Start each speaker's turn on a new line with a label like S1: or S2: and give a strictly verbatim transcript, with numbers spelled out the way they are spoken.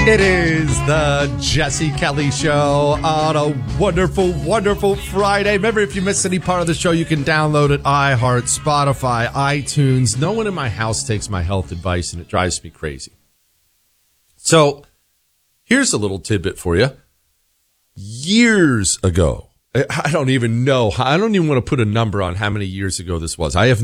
S1: It is the Jesse Kelly Show on a wonderful, wonderful Friday. Remember, if you missed any part of the show, you can download it, iHeart, Spotify, iTunes. No one in my house takes my health advice, and it drives me crazy. So here's a little tidbit for you. Years ago, I don't even know, I don't even want to put a number on how many years ago this was. I have